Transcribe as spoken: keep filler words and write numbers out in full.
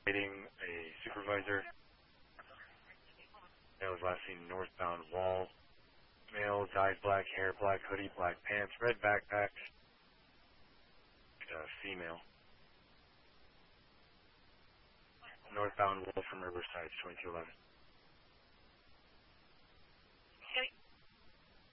Waiting a supervisor. Male is last seen northbound wall. Male, dyed black hair, black hoodie, black pants, red backpack. Uh, female. Northbound wall from Riverside, twenty-two eleven.